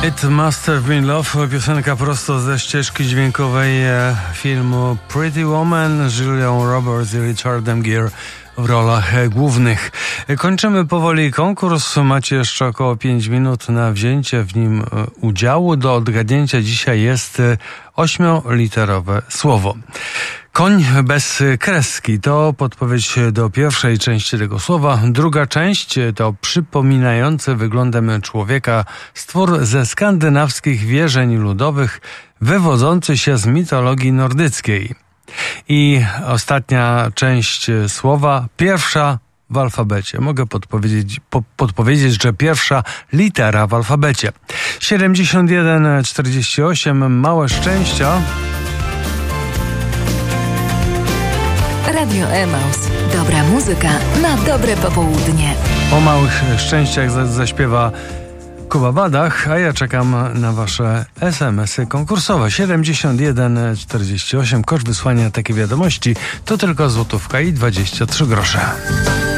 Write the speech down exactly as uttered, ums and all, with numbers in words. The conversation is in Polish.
It Must Have Been Love, piosenka prosto ze ścieżki dźwiękowej filmu Pretty Woman z Julią Roberts i Richardem Gere w rolach głównych. Kończymy powoli konkurs. Macie jeszcze około pięć minut na wzięcie w nim udziału. Do odgadnięcia dzisiaj jest ośmioliterowe słowo. Koń bez kreski to podpowiedź do pierwszej części tego słowa. Druga część to przypominający wyglądem człowieka stwór ze skandynawskich wierzeń ludowych, wywodzący się z mitologii nordyckiej. I ostatnia część słowa, pierwsza w alfabecie. Mogę podpowiedzieć, po, podpowiedzieć, że pierwsza litera w alfabecie. siedemdziesiąt jeden czterdzieści osiem, małe szczęścia. Radio Emaus. Dobra muzyka na dobre popołudnie. O małych szczęściach zaśpiewa Kuba Badach, a ja czekam na wasze es em esy konkursowe. siedemdziesiąt jeden czterdzieści osiem, koszt wysłania takiej wiadomości to tylko złotówka i dwadzieścia trzy grosze.